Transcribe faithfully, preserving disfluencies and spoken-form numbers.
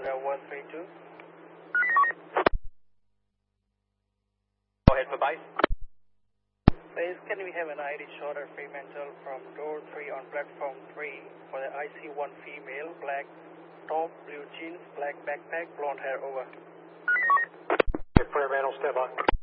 one three two. Go ahead for base. Base, can we have an I D shorter Fremantle from door three on platform three for the I C one female, black top, blue jeans, black backpack, blonde hair, over. Fremantle, stand by.